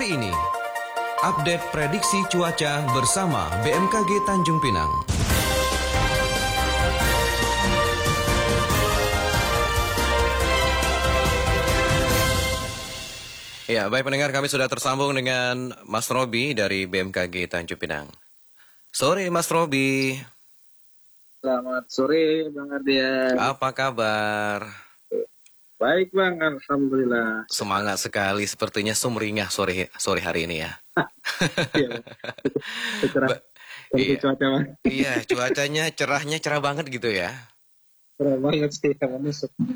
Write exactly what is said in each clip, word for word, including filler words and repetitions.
hari ini. Update prediksi cuaca bersama B M K G Tanjung Pinang. Ya, baik pendengar, kami sudah tersambung dengan Mas Robi dari B M K G Tanjung Pinang. Sore Mas Robi. Selamat sore Bang Ardian. Apa kabar? Baik Bang, Alhamdulillah. Semangat sekali, sepertinya sumringah sore sore hari ini ya. Iya, cerah. Iya. Cuaca Bang. Iya, cuacanya cerahnya cerah banget gitu ya. Cerah banget sih, kamu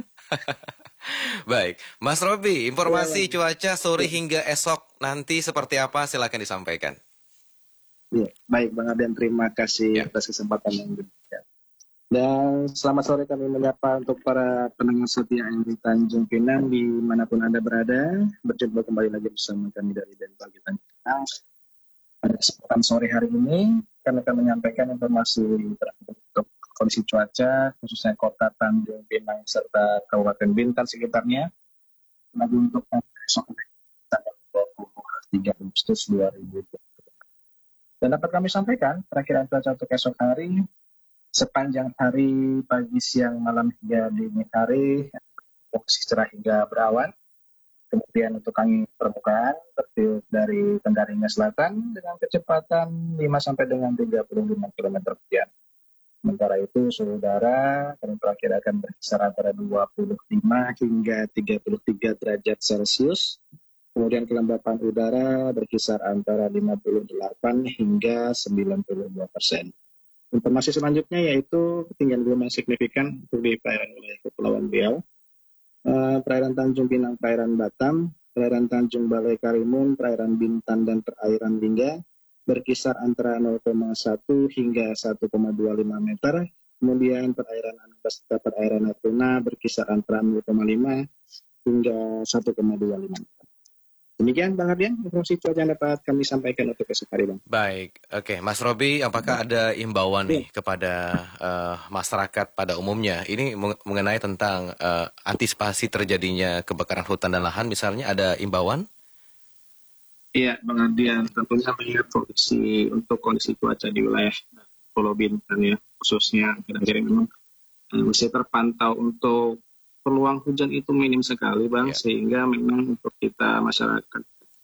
Baik, Mas Robi, informasi ya, cuaca sore hingga esok nanti seperti apa? Silakan disampaikan. Ya, baik Bang Ardian, terima kasih ya. atas kesempatan yang diberikan. Dan selamat sore kami menyapa untuk para pendengar setia yang di Tanjung Pinang dimanapun Anda berada. Berjumpa kembali lagi bersama kami dari B M K G Tanjung Pinang. Pada kesempatan sore hari ini kami akan menyampaikan informasi untuk kondisi cuaca khususnya Kota Tanjung Pinang serta Kabupaten Bintan sekitarnya. Lagi untuk esok tanggal dua puluh tiga Agustus dua ribu dua puluh. Dan dapat kami sampaikan perakiraan cuaca untuk esok hari sepanjang hari, pagi, siang, malam hingga dini hari, posisi cerah hingga berawan. Kemudian untuk angin permukaan tertiup dari tenggara hingga selatan dengan kecepatan lima sampai dengan tiga puluh lima kilometer per jam. Sementara itu, suhu udara kami perakirakan berkisar antara dua puluh lima hingga tiga puluh tiga derajat Celcius. Kemudian kelembapan udara berkisar antara lima puluh delapan hingga sembilan puluh dua persen. Informasi selanjutnya yaitu ketinggian gelombang signifikan untuk di perairan wilayah Kepulauan Riau, uh, perairan Tanjung Pinang, perairan Batam, perairan Tanjung Balai Karimun, perairan Bintan dan perairan Lingga berkisar antara nol koma satu hingga satu koma dua lima meter. Kemudian perairan Anambas dan perairan Natuna berkisar antara nol koma lima hingga satu koma dua lima meter. Demikian Bang Ardian, informasi cuaca yang dapat kami sampaikan untuk esok hari Bang. Baik, oke Mas Robi, apakah ada imbauan nih kepada uh, masyarakat pada umumnya? Ini mengenai tentang uh, antisipasi terjadinya kebakaran hutan dan lahan, misalnya ada imbauan? Iya Bang Ardian, tentunya mengingat kondisi untuk kondisi cuaca di wilayah Pulau Bintan ya, khususnya kira-kira memang uh, masih terpantau untuk peluang hujan itu minim sekali Bang, ya. Sehingga memang untuk kita masyarakat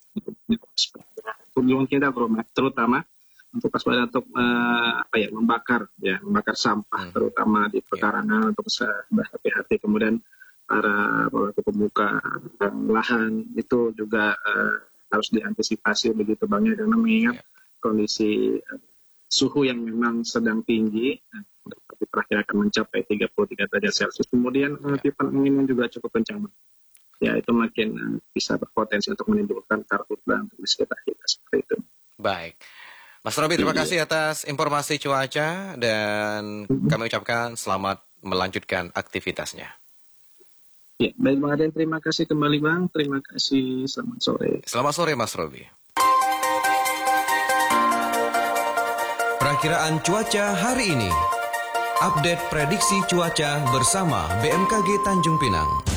kunjungan kita terutama untuk waspada untuk uh, apa ya membakar ya membakar sampah hmm. terutama di pekarangan ya. Untuk berhati-hati. Kemudian para pelaku pembuka lahan itu juga uh, harus diantisipasi begitu Bang, ya, karena mengingat ya. Kondisi uh, suhu yang memang sedang tinggi diperkirakan mencapai tiga puluh tiga derajat Celcius. Kemudian ya. Tiupan angin juga cukup kencang. Ya, itu makin uh, bisa berpotensi untuk menimbulkan karhutla untuk di sekitar kita seperti itu. Baik. Mas Robi, terima kasih atas informasi cuaca dan hmm. kami ucapkan selamat melanjutkan aktivitasnya. Ya, baik Bang Aden, terima kasih kembali Bang. Terima kasih, selamat sore. Selamat sore Mas Robi. Perakiraan cuaca hari ini. Update prediksi cuaca bersama B M K G Tanjung Pinang.